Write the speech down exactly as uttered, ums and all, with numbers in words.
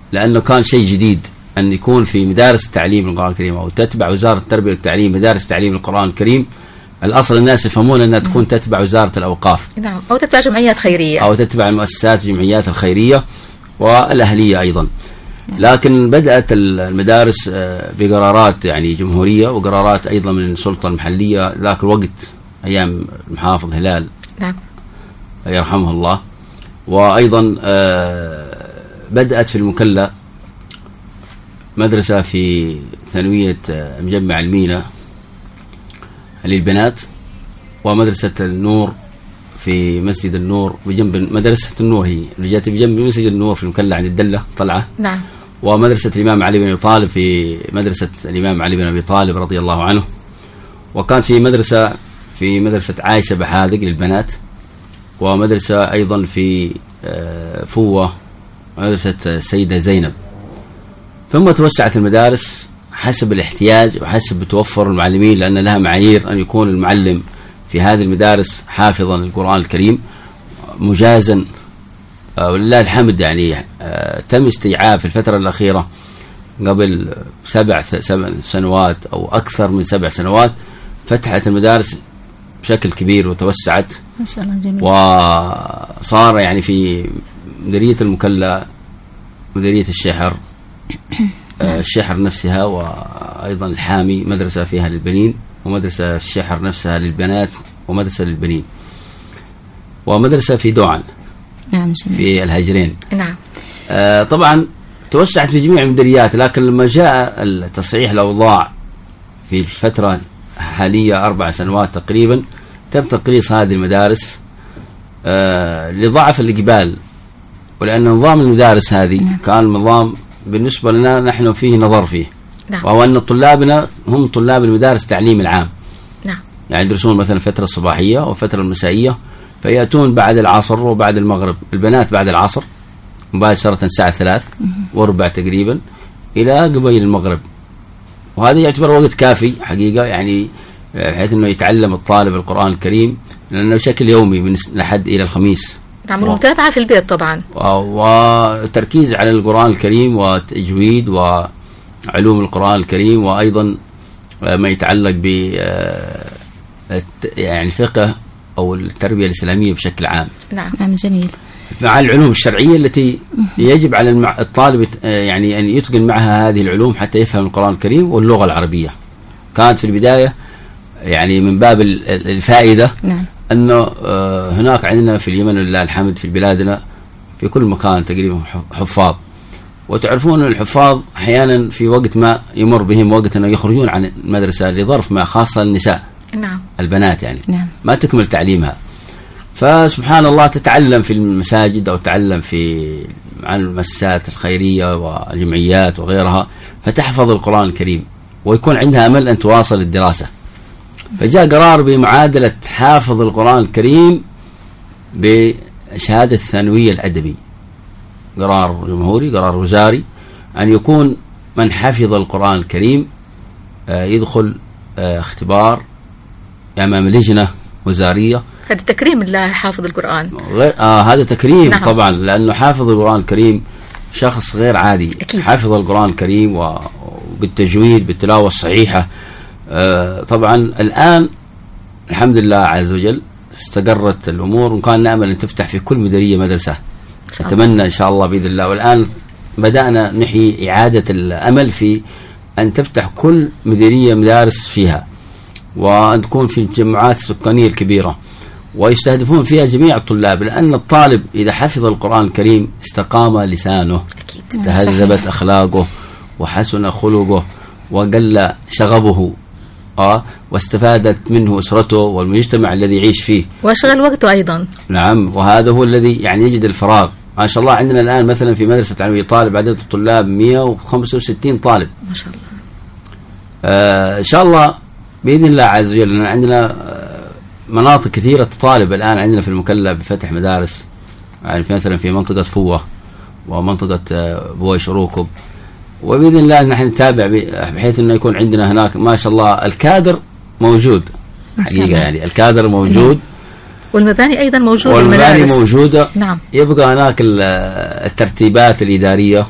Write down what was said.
لأنه كان شيء جديد أن يكون في مدارس تعليم القرآن الكريم أو تتبع وزارة التربية والتعليم مدارس تعليم القرآن الكريم. الأصل الناس يفهمون أنها تكون تتبع وزارة الأوقاف، نعم، أو تتبع جمعيات خيرية أو تتبع المؤسسات الجمعيات الخيرية والأهلية أيضا. لكن بدأت المدارس بقرارات يعني جمهورية وقرارات أيضا من السلطة المحلية ذاك الوقت أيام المحافظ هلال، نعم، يرحمه الله. وأيضا بدأت في المكلا مدرسة في ثانوية مجمع المينا للبنات، ومدرسة النور في مسجد النور بجنب مدرسة النور، هي رجعت بجنب مسجد النور في المكلا عند الدلة طلعة، نعم. ومدرسة الإمام علي بن أبي طالب في مدرسة الإمام علي بن أبي طالب رضي الله عنه. وكان في مدرسة في مدرسة عائشة بحاذق للبنات، ومدرسة أيضا في فوة مدرسة السيدة زينب. ثم توسعت المدارس حسب الاحتياج وحسب توفر المعلمين، لأن لها معايير أن يكون المعلم في هذه المدارس حافظا للقرآن الكريم مجازا، ولله الحمد. يعني تم استيعاب في الفترة الأخيرة قبل سبع سبع سنوات أو أكثر من سبع سنوات فتحت المدارس بشكل كبير وتوسعت ما شاء الله، جميل. وصار يعني في مديرية المكلا مديرية الشحر الشحر نفسها، وأيضا الحامي مدرسة فيها للبنين، ومدرسة الشحر نفسها للبنات، ومدرسة للبنين، ومدرسة في دوعن، نعم، في الهجرين، نعم. آه طبعا توسعت في جميع المديريات، لكن لما جاء التصحيح الأوضاع في الفترة حالية أربع سنوات تقريبا تم تقليص هذه المدارس آه لضعف الإقبال، ولأن نظام المدارس هذه نعم. كان نظام بالنسبة لنا نحن فيه نظر فيه، نعم. وهو أن طلابنا هم طلاب المدارس التعليم العام، نعم. يعني يدرسون مثلا الفترة الصباحية والفترة المسائية، فيأتون بعد العصر وبعد المغرب، البنات بعد العصر مباشرة الساعة ثلاث وربع تقريبا إلى قبيل المغرب، وهذا يعتبر وقت كافي حقيقة، يعني بحيث أنه يتعلم الطالب القرآن الكريم لأنه بشكل يومي من الأحد إلى الخميس، نعم، المتابعة في البيت طبعا، وتركيز على القرآن الكريم وتجويد وعلوم القرآن الكريم، وأيضا ما يتعلق ب يعني الفقه أو التربية الإسلامية بشكل عام، نعم، نعم، جميل، مع العلوم الشرعية التي يجب على الطالب يعني أن يتقن معها هذه العلوم حتى يفهم القرآن الكريم واللغة العربية. كانت في البداية يعني من باب الفائدة، نعم. أنه هناك عندنا في اليمن لله الحمد في بلادنا في كل مكان تقريبا حفاظ، وتعرفون الحفاظ أحيانا في وقت ما يمر بهم وقت أنه يخرجون عن المدرسة لظرف ما، خاصة النساء، نعم. البنات يعني، نعم. ما تكمل تعليمها، فسبحان الله تتعلم في المساجد أو تتعلم في عن المؤسسات الخيرية والجمعيات وغيرها، فتحفظ القرآن الكريم ويكون عندها أمل أن تواصل الدراسة. فجاء قرار بمعادلة حافظ القرآن الكريم بشهادة الثانوية الأدبي، قرار جمهوري قرار وزاري، أن يكون من حفظ القرآن الكريم يدخل اختبار أمام لجنة وزارية. هذا تكريم لحافظ القرآن، آه هذا تكريم، نعم. طبعا لأنه حافظ القرآن الكريم شخص غير عادي، أكيد. حافظ القرآن الكريم وبالتجويد بالتلاوة الصحيحة. آه طبعا الآن الحمد لله عز وجل استقرت الأمور، وكان نأمل أن تفتح في كل مديرية مدرسة، أتمنى إن شاء الله بإذن الله. والآن بدأنا نحيي إعادة الأمل في أن تفتح كل مديرية مدارس فيها، وأن تكون في الجماعات السكانية الكبيرة، ويستهدفون فيها جميع الطلاب، لأن الطالب إذا حفظ القرآن الكريم استقام لسانه، تهذبت أخلاقه وحسن خلقه وقل شغبه، آه واستفادت منه أسرته والمجتمع الذي يعيش فيه، وشغل وقته أيضا، نعم. وهذا هو الذي يعني يجد الفراغ. ما شاء الله عندنا الآن مثلا في مدرسة علوي طالب عدد الطلاب مئة وخمسة وستين طالب، ما شاء الله. آه إن شاء الله بإذن الله عز وجل. عندنا مناطق كثيرة تطالب الآن عندنا في المكلا بفتح مدارس، يعني مثلا في منطقة فوة ومنطقة بويش روكب، وبإذن الله نحن نتابع بحيث أنه يكون عندنا هناك ما شاء الله الكادر موجود حقيقة، يعني الكادر موجود، والمباني أيضا موجودة، والمباني موجودة، نعم. يبقى هناك الترتيبات الإدارية